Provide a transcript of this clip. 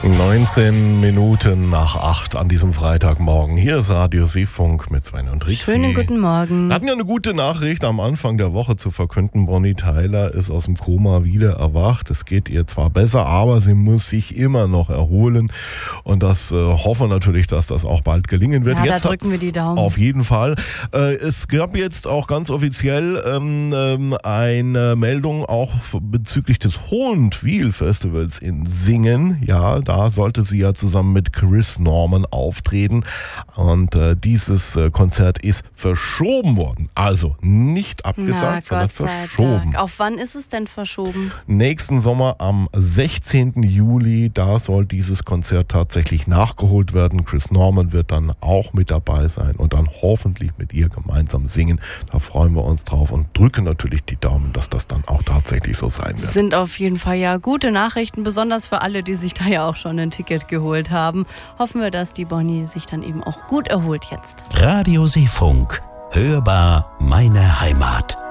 19 Minuten nach 8 an diesem Freitagmorgen. Hier ist Radio Seefunk mit Sven und Rixi. Schönen guten Morgen. Wir hatten ja eine gute Nachricht am Anfang der Woche zu verkünden. Bonnie Tyler ist aus dem Koma wieder erwacht. Es geht ihr zwar besser, aber sie muss sich immer noch erholen. Und das hoffen wir natürlich, dass das auch bald gelingen wird. Ja, jetzt da drücken wir die Daumen. Auf jeden Fall. Es gab jetzt auch ganz offiziell eine Meldung auch bezüglich des Hohentwiel Festivals in Singen. Ja, da sollte sie ja zusammen mit Chris Norman auftreten und dieses Konzert ist verschoben worden. Also nicht abgesagt, sondern verschoben. Auf wann ist es denn verschoben? Nächsten Sommer am 16. Juli, da soll dieses Konzert tatsächlich nachgeholt werden. Chris Norman wird dann auch mit dabei sein und dann hoffentlich mit ihr gemeinsam singen. Da freuen wir uns drauf und drücken natürlich die Daumen, dass das dann auch tatsächlich so sein wird. Sind auf jeden Fall ja gute Nachrichten, besonders für alle, die sich da ja auch schon ein Ticket geholt haben. Hoffen wir, dass die Bonnie sich dann eben auch gut erholt jetzt. Radio Seefunk. Hörbar meine Heimat.